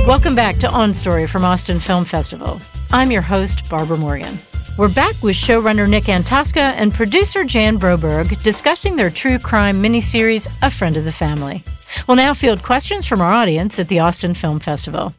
Welcome back to On Story from Austin Film Festival. I'm your host, Barbara Morgan. We're back with showrunner Nick Antosca and producer Jan Broberg discussing their true crime miniseries, A Friend of the Family. We'll now field questions from our audience at the Austin Film Festival.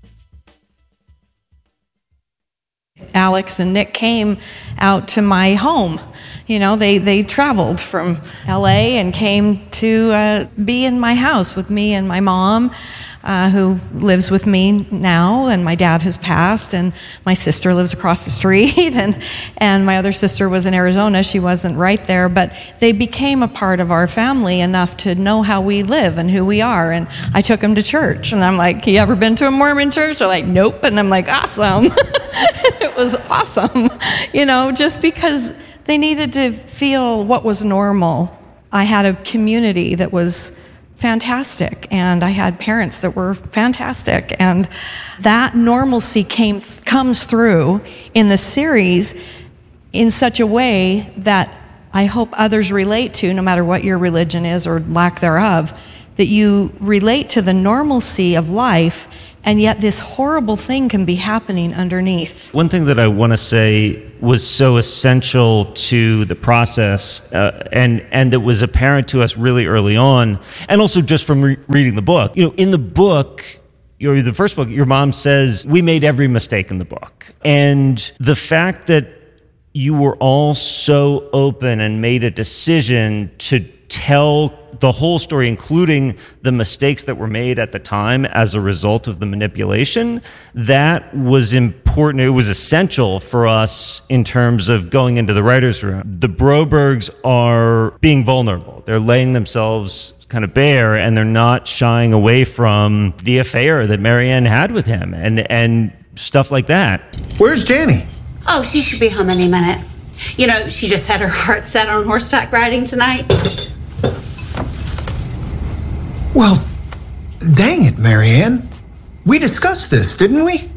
Alex and Nick came out to my home. You know, they traveled from LA and came to be in my house with me and my mom, who lives with me now, and my dad has passed, and my sister lives across the street, and my other sister was in Arizona. She wasn't right there, but they became a part of our family enough to know how we live and who we are. And I took them to church, and I'm like, you ever been to a Mormon church? They're like, nope. And I'm like, awesome. It was awesome, you know, just because they needed to feel what was normal. I had a community that was fantastic, and I had parents that were fantastic, and that normalcy comes through in the series in such a way that I hope others relate to, no matter what your religion is or lack thereof, that you relate to the normalcy of life, and yet this horrible thing can be happening underneath. One thing that I want to say was so essential to the process, and that was apparent to us really early on, and also just from reading the book. You know, in the book, the first book, your mom says, we made every mistake in the book. And the fact that you were all so open and made a decision to tell the whole story, including the mistakes that were made at the time as a result of the manipulation, that was important. It was essential for us in terms of going into the writer's room. The Brobergs are being vulnerable. They're laying themselves kind of bare, and they're not shying away from the affair that Marianne had with him and stuff like that. Where's Danny? Oh, she should be home any minute. You know, she just had her heart set on horseback riding tonight. Well, dang it, Marianne. We discussed this, didn't we?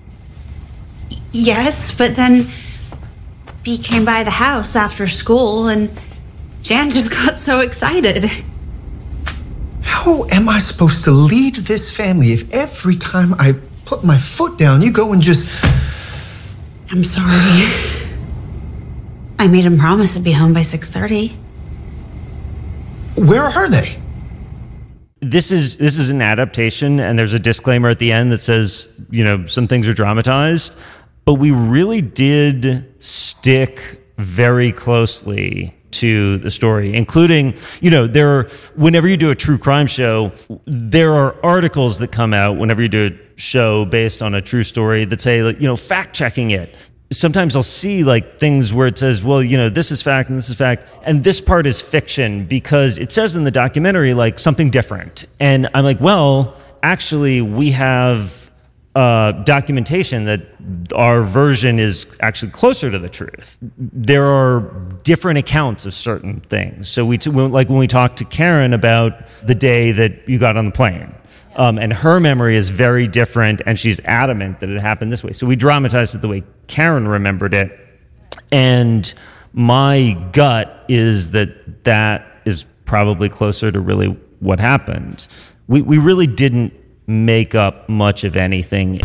Yes, but then B came by the house after school, and Jan just got so excited. How am I supposed to lead this family if every time I put my foot down, you go and just... I'm sorry. I made him promise to be home by 6:30. Where are they? This is an adaptation, and there's a disclaimer at the end that says, you know, some things are dramatized, but we really did stick very closely to the story, including, you know, whenever you do a true crime show, there are articles that come out whenever you do a show based on a true story that say, like, you know, fact checking it. Sometimes I'll see like things where it says, well, you know, this is fact and this is fact, and this part is fiction because it says in the documentary like something different. And I'm like, well, actually we have documentation that our version is actually closer to the truth. There are different accounts of certain things. So like when we talked to Karen about the day that you got on the plane, and her memory is very different, and she's adamant that it happened this way. So we dramatized it the way Karen remembered it. And my gut is that is probably closer to really what happened. We really didn't make up much of anything.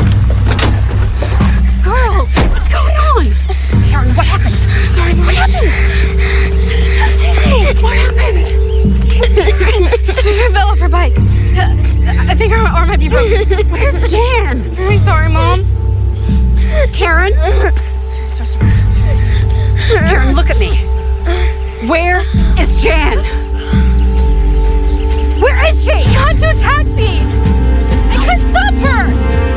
Girls, what's going on? Karen, what happened? Sorry, what happened? What happened? She fell off her bike. I think her arm might be broken. Where's Jan? Very sorry, Mom. Karen? So sorry. Karen, look at me. Where is Jan? Where is she? She got into a taxi. I couldn't stop her.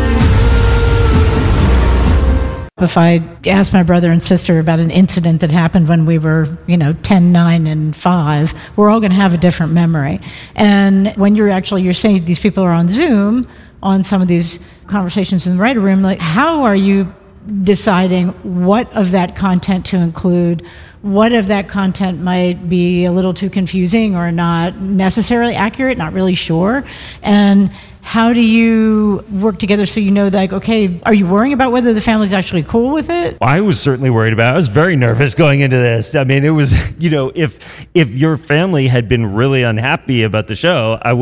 If I asked my brother and sister about an incident that happened when we were, 10, 9, and 5, we're all going to have a different memory. And when you're saying these people are on Zoom, on some of these conversations in the writer room, like, how are you deciding what of that content to include? What of that content might be a little too confusing or not necessarily accurate, not really sure? And how do you work together so you know, like, okay, are you worrying about whether the family's actually cool with it? I was certainly worried about it. I was very nervous going into this. I mean, it was, if your family had been really unhappy about the show, I would have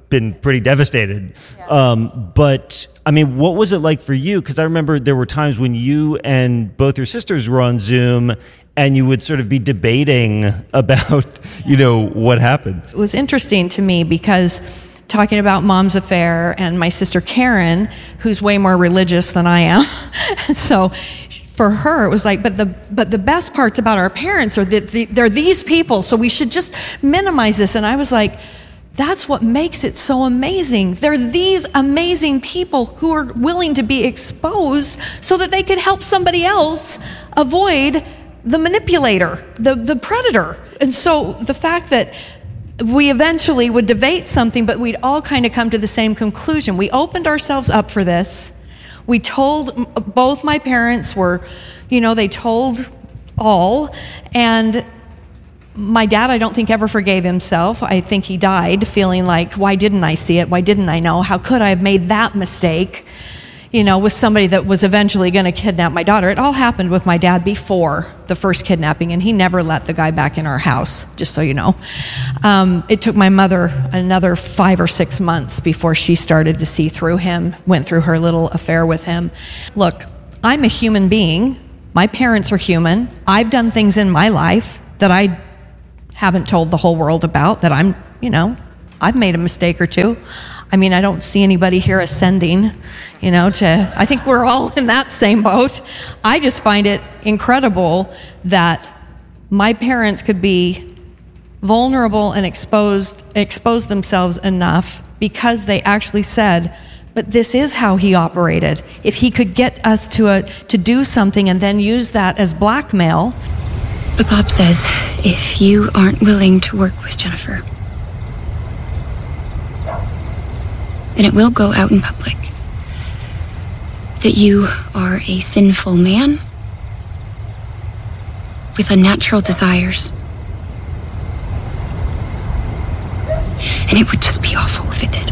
been pretty devastated. But I mean, what was it like for you? Because I remember there were times when you and both your sisters were on Zoom and you would sort of be debating about, what happened. It was interesting to me because talking about Mom's affair and my sister Karen, who's way more religious than I am. And so for her, it was like, but the best parts about our parents are that they're these people, so we should just minimize this. And I was like, that's what makes it so amazing. They're these amazing people who are willing to be exposed so that they could help somebody else avoid the manipulator, the predator. And so the fact that we eventually would debate something, but we'd all kind of come to the same conclusion. We opened ourselves up for this. We told, both my parents were, they told all. And my dad, I don't think ever forgave himself. I think he died feeling like, why didn't I see it? Why didn't I know? How could I have made that mistake? With somebody that was eventually going to kidnap my daughter. It all happened with my dad before the first kidnapping, and he never let the guy back in our house, just so you know. It took my mother another 5 or 6 months before she started to see through him, went through her little affair with him. Look, I'm a human being. My parents are human. I've done things in my life that I haven't told the whole world about, that I've made a mistake or two. I mean, I don't see anybody here ascending, I think we're all in that same boat. I just find it incredible that my parents could be vulnerable and expose themselves enough because they actually said, but this is how he operated. If he could get us to do something and then use that as blackmail. But Bob says, if you aren't willing to work with Jennifer, then it will go out in public that you are a sinful man with unnatural desires. And it would just be awful if it did.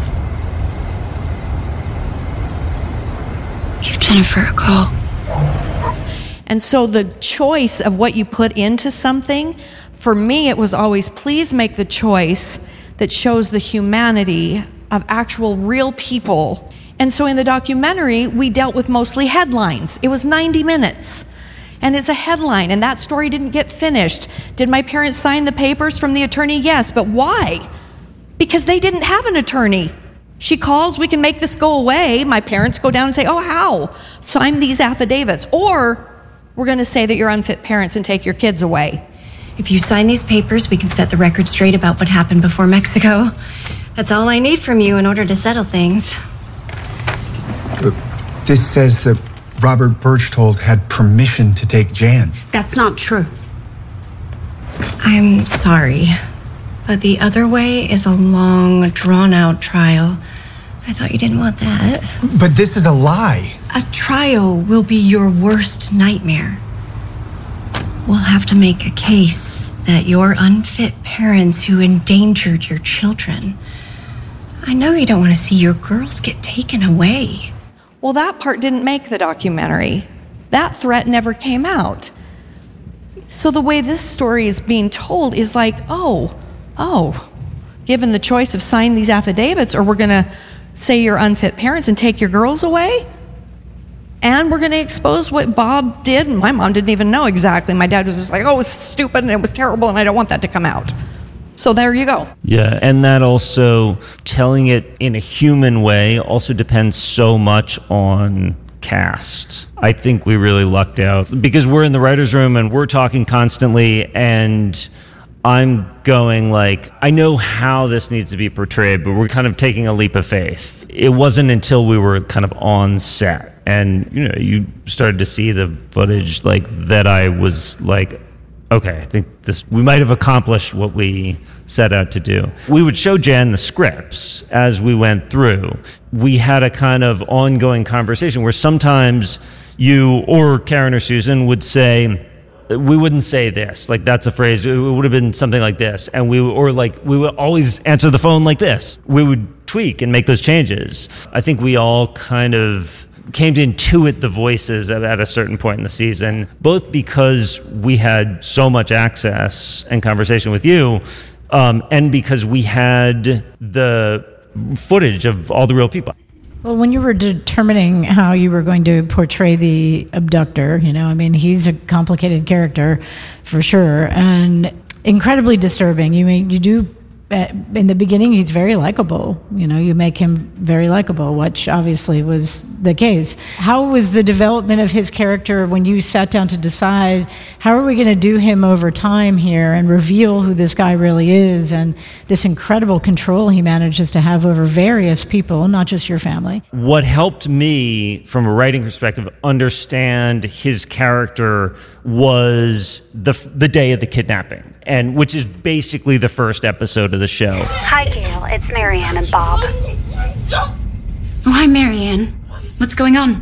Give Jennifer a call. And so the choice of what you put into something, for me, it was always, please make the choice that shows the humanity of actual real people. And so in the documentary, we dealt with mostly headlines. It was 90 minutes. And it's a headline, and that story didn't get finished. Did my parents sign the papers from the attorney? Yes, but why? Because they didn't have an attorney. She calls, we can make this go away. My parents go down and say, oh, how? Sign these affidavits. Or we're going to say that you're unfit parents and take your kids away. If you sign these papers, we can set the record straight about what happened before Mexico. That's all I need from you in order to settle things. This says that Robert Berchtold had permission to take Jan. That's not true. I'm sorry, but the other way is a long, drawn-out trial. I thought you didn't want that. But this is a lie. A trial will be your worst nightmare. We'll have to make a case that you're unfit parents who endangered your children. I know you don't want to see your girls get taken away. Well, that part didn't make the documentary. That threat never came out. So the way this story is being told is like, given the choice of sign these affidavits, or we're going to say you're unfit parents and take your girls away, and we're going to expose what Bob did. And my mom didn't even know exactly. My dad was just like, it was stupid and it was terrible and I don't want that to come out. So there you go. Yeah, and that also, telling it in a human way also depends so much on cast. I think we really lucked out because we're in the writer's room and we're talking constantly, and I'm going like, I know how this needs to be portrayed, but we're kind of taking a leap of faith. It wasn't until we were kind of on set and, you started to see the footage like that, I was like, okay, I think we might have accomplished what we set out to do. We would show Jan the scripts as we went through. We had a kind of ongoing conversation where sometimes you or Karen or Susan would say, we wouldn't say this, like that's a phrase, it would have been something like this. And we would always answer the phone like this. We would tweak and make those changes. I think we all kind of came to intuit the voices at a certain point in the season, both because we had so much access and conversation with you, and because we had the footage of all the real people. Well, when you were determining how you were going to portray the abductor, he's a complicated character for sure, and incredibly disturbing. You do, in the beginning, he's very likable. You make him very likable, which obviously was the case. How was the development of his character when you sat down to decide, how are we going to do him over time here and reveal who this guy really is and this incredible control he manages to have over various people, not just your family? What helped me, from a writing perspective, understand his character was the day of the kidnapping, and which is basically the first episode of the show. Hi, Gail. It's Marianne and Bob. Oh, hi, Marianne. What's going on?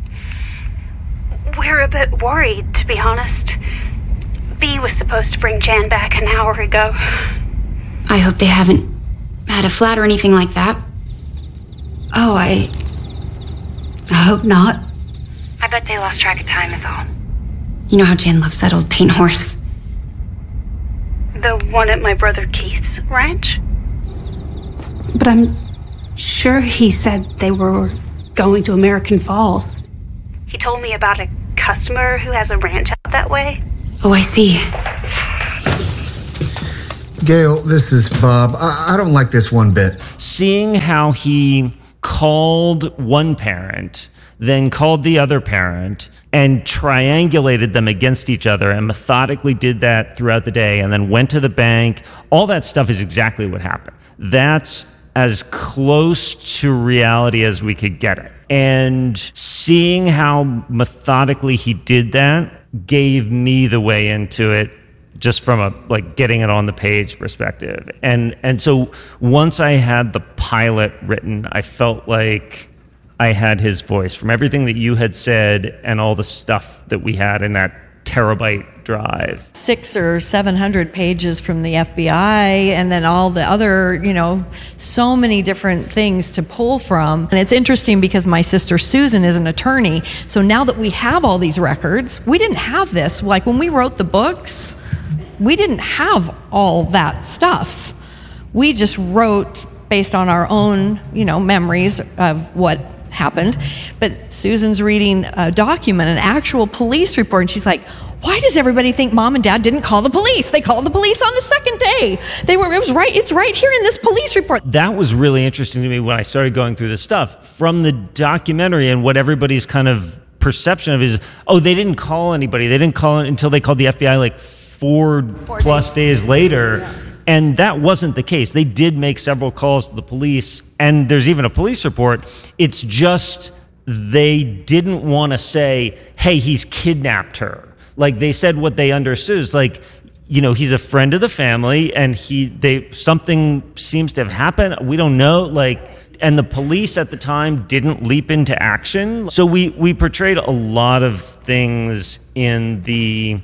We're a bit worried, to be honest. Bea was supposed to bring Jan back an hour ago. I hope they haven't had a flat or anything like that. Oh, I hope not. I bet they lost track of time is all. You know how Jan loves that old paint horse. The one at my brother Keith's ranch? But I'm sure he said they were going to American Falls. He told me about a customer who has a ranch out that way. Oh, I see. Gail, this is Bob. I don't like this one bit. Seeing how he called one parent, then called the other parent, and triangulated them against each other, and methodically did that throughout the day, and then went to the bank, all that stuff is exactly what happened. That's as close to reality as we could get it. And seeing how methodically he did that gave me the way into it, just from a getting it on the page perspective. And so once I had the pilot written, I felt like I had his voice from everything that you had said and all the stuff that we had in that terabyte drive. 600 or 700 pages from the FBI, and then all the other, so many different things to pull from. And it's interesting because my sister Susan is an attorney. So now that we have all these records, we didn't have this. Like when we wrote the books, we didn't have all that stuff. We just wrote based on our own, memories of what happened. But Susan's reading a document, an actual police report, and she's like, why does everybody think Mom and Dad didn't call the police? They called the police on the second day. It's right here in this police report. That was really interesting to me when I started going through this stuff from the documentary, and what everybody's kind of perception of is, they didn't call anybody. They didn't call it until they called the FBI 4+ days later. Yeah. And that wasn't the case. They did make several calls to the police, and there's even a police report. It's just they didn't want to say, hey, he's kidnapped her. They said what they understood is he's a friend of the family, and something seems to have happened. We don't know. And the police at the time didn't leap into action. So we portrayed a lot of things in the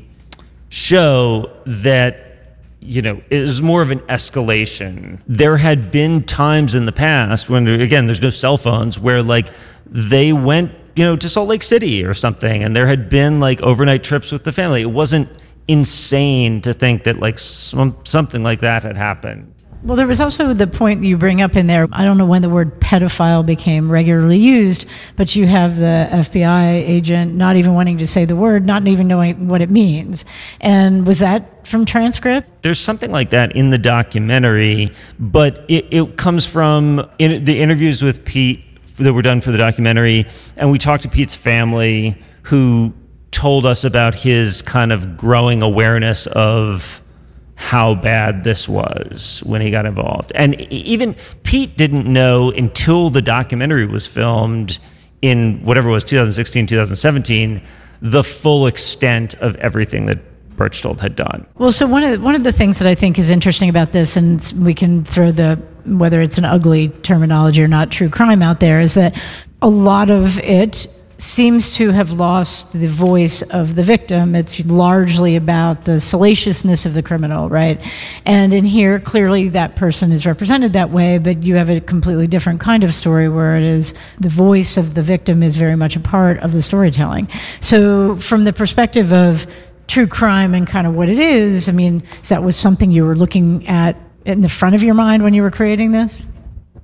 show that, it was more of an escalation. There had been times in the past when, again, there's no cell phones, where they went, to Salt Lake City or something, and there had been overnight trips with the family. It wasn't insane to think that something like that had happened. Well, there was also the point that you bring up in there. I don't know when the word pedophile became regularly used, but you have the FBI agent not even wanting to say the word, not even knowing what it means. And was that from transcript? There's something like that in the documentary, but it comes from the interviews with Pete that were done for the documentary, and we talked to Pete's family, who told us about his kind of growing awareness of how bad this was when he got involved. And even Pete didn't know until the documentary was filmed in whatever it was, 2016, 2017, the full extent of everything that Berchtold had done. Well, so one of the things that I think is interesting about this, and we can throw whether it's an ugly terminology or not, true crime out there, is that a lot of it seems to have lost the voice of the victim. It's largely about the salaciousness of the criminal, right? And in here, clearly that person is represented that way, but you have a completely different kind of story where it is the voice of the victim is very much a part of the storytelling. So from the perspective of true crime and kind of what it is, that was something you were looking at in the front of your mind when you were creating this?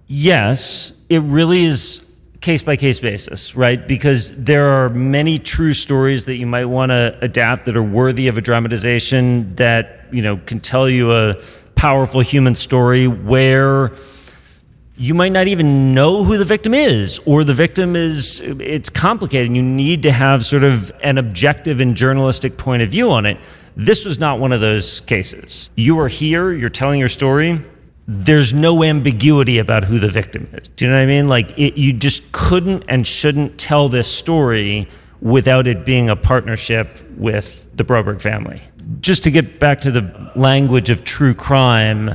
Yes, it really is case-by-case basis, right? Because there are many true stories that you might want to adapt that are worthy of a dramatization that, can tell you a powerful human story where you might not even know who the victim is, or the victim it's complicated and you need to have sort of an objective and journalistic point of view on it. This was not one of those cases. You are here, you're telling your story. There's no ambiguity about who the victim is. Do you know what I mean? Like, you just couldn't and shouldn't tell this story without it being a partnership with the Broberg family. Just to get back to the language of true crime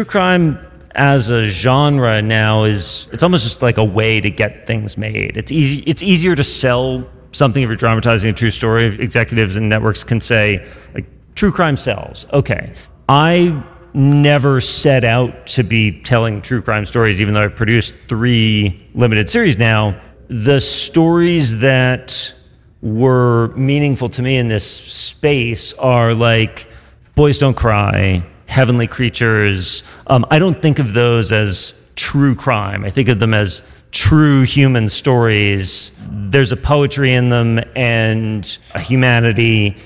as a genre now it's almost just like a way to get things made. It's easier to sell something if you're dramatizing a true story. Executives and networks can say, like, true crime sells. Okay. I never set out to be telling true crime stories, even though I've produced 3 limited series now. The stories that were meaningful to me in this space are like Boys Don't Cry, Heavenly Creatures. I don't think of those as true crime. I think of them as true human stories. There's a poetry in them and a humanity,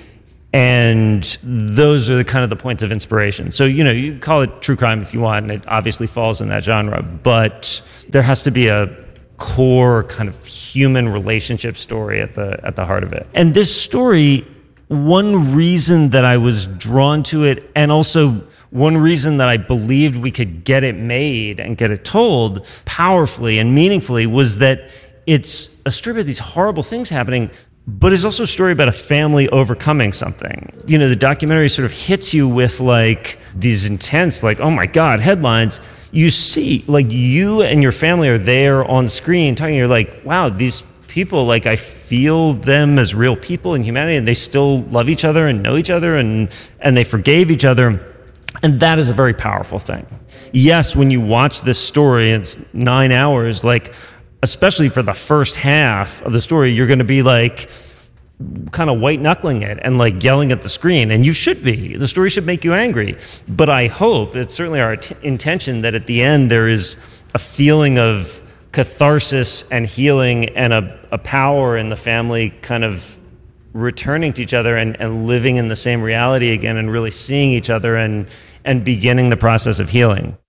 and those are the kind of the points of inspiration. So, you can call it true crime if you want, and it obviously falls in that genre, but there has to be a core kind of human relationship story at the heart of it. And this story, one reason that I was drawn to it, and also one reason that I believed we could get it made and get it told powerfully and meaningfully, was that it's a story about these horrible things happening, but it's also a story about a family overcoming something. The documentary sort of hits you with like these intense, like, oh my God, headlines. You see, like, you and your family are there on screen talking. You're like, wow, these people, like, I feel them as real people in humanity, and they still love each other and know each other, and they forgave each other. And that is a very powerful thing. Yes, when you watch this story, it's 9 hours, like, especially for the first half of the story, you're going to be like kind of white knuckling it and like yelling at the screen, and you should be. The story should make you angry. But I hope, it's certainly our intention, that at the end there is a feeling of catharsis and healing and a power in the family kind of returning to each other and living in the same reality again, and really seeing each other and beginning the process of healing.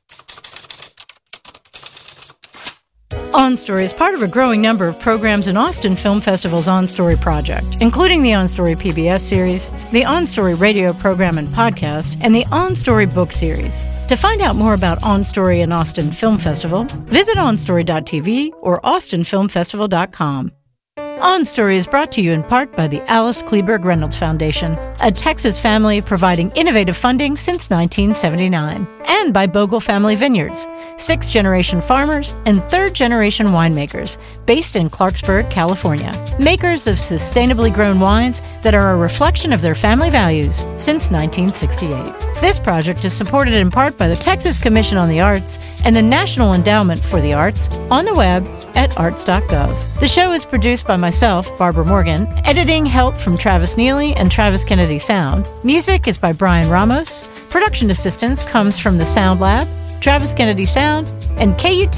On Story is part of a growing number of programs in Austin Film Festival's On Story project, including the On Story PBS series, the On Story radio program and podcast, and the On Story book series. To find out more about On Story and Austin Film Festival, visit onstory.tv or austinfilmfestival.com. On Story is brought to you in part by the Alice Kleberg Reynolds Foundation, a Texas family providing innovative funding since 1979, and by Bogle Family Vineyards, 6th-generation farmers and 3rd-generation winemakers based in Clarksburg, California, makers of sustainably grown wines that are a reflection of their family values since 1968. This project is supported in part by the Texas Commission on the Arts and the National Endowment for the Arts on the web at arts.gov. The show is produced by myself, Barbara Morgan. Editing help from Travis Neely and Travis Kennedy Sound. Music is by Brian Ramos. Production assistance comes from the Sound Lab, Travis Kennedy Sound, and KUT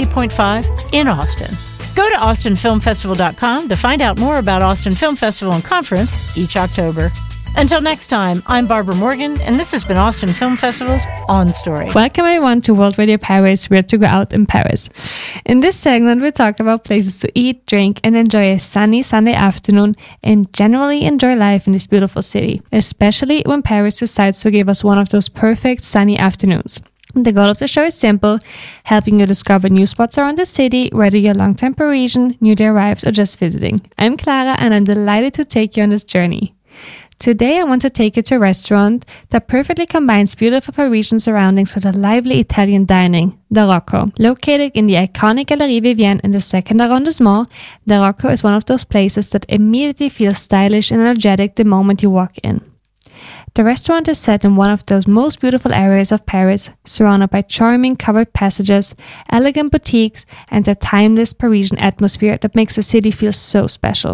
90.5 in Austin. Go to austinfilmfestival.com to find out more about Austin Film Festival and Conference each October. Until next time, I'm Barbara Morgan, and this has been Austin Film Festival's On Story. Welcome everyone to World Radio Paris. We're to go out in Paris. In this segment, we talk about places to eat, drink, and enjoy a sunny Sunday afternoon, and generally enjoy life in this beautiful city, especially when Paris decides to give us one of those perfect sunny afternoons. The goal of the show is simple, helping you discover new spots around the city, whether you're a long-time Parisian, newly arrived, or just visiting. I'm Clara, and I'm delighted to take you on this journey. Today, I want to take you to a restaurant that perfectly combines beautiful Parisian surroundings with a lively Italian dining, the Rocco. Located in the iconic Galerie Vivienne in the 2nd arrondissement, the Rocco is one of those places that immediately feels stylish and energetic the moment you walk in. The restaurant is set in one of those most beautiful areas of Paris, surrounded by charming covered passages, elegant boutiques, and a timeless Parisian atmosphere that makes the city feel so special.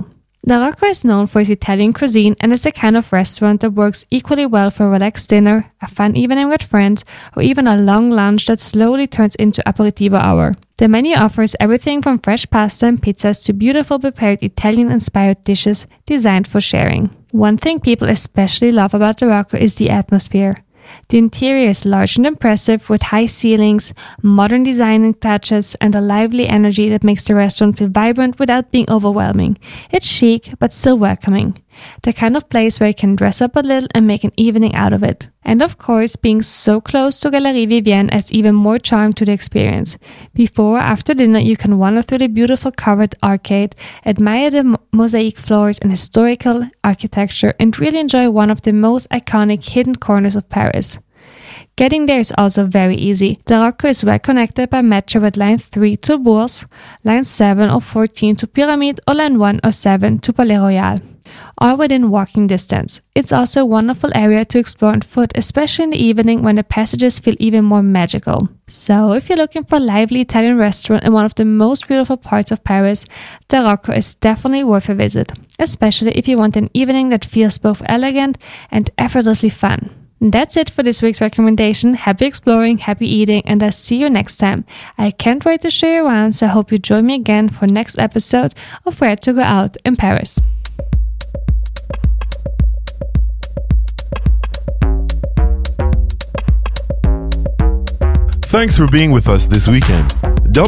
The Rocco is known for its Italian cuisine and is the kind of restaurant that works equally well for a relaxed dinner, a fun evening with friends, or even a long lunch that slowly turns into aperitivo hour. The menu offers everything from fresh pasta and pizzas to beautiful prepared Italian-inspired dishes designed for sharing. One thing people especially love about the Rocco is the atmosphere. The interior is large and impressive with high ceilings, modern design touches, and a lively energy that makes the restaurant feel vibrant without being overwhelming. It's chic, but still welcoming. The kind of place where you can dress up a little and make an evening out of it. And of course, being so close to Galerie Vivienne adds even more charm to the experience. Before or after dinner, you can wander through the beautiful covered arcade, admire the mosaic floors and historical architecture, and really enjoy one of the most iconic hidden corners of Paris. Getting there is also very easy. The Rocco is well connected by metro with Line 3 to Bourse, Line 7 or 14 to Pyramide, or Line 1 or 7 to Palais Royal, all within walking distance. It's also a wonderful area to explore on foot, especially in the evening when the passages feel even more magical. So if you're looking for a lively Italian restaurant in one of the most beautiful parts of Paris, the Rocco is definitely worth a visit, especially if you want an evening that feels both elegant and effortlessly fun. That's it for this week's recommendation. Happy exploring, happy eating, and I'll see you next time. I can't wait to show you around, so I hope you join me again for next episode of Where to Go Out in Paris. Thanks for being with us this weekend.